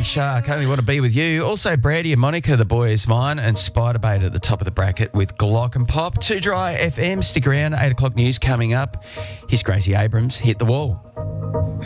Baby Shark, Only Want to Be With You. Also, Brandy and Monica, The Boy Is Mine, and Spiderbait at the top of the bracket with Glock and Pop. Too Dry FM, stick around, 8 o'clock news coming up. Here's Gracie Abrams, Hit the Wall.